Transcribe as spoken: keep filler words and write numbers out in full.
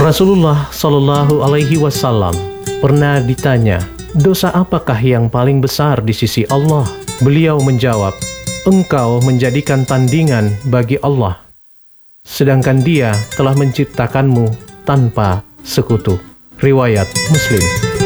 Rasulullah Shallallahu Alaihi Wasallam pernah ditanya, dosa apakah yang paling besar di sisi Allah? Beliau menjawab, engkau menjadikan tandingan bagi Allah, sedangkan Dia telah menciptakanmu tanpa sekutu. Riwayat Muslim.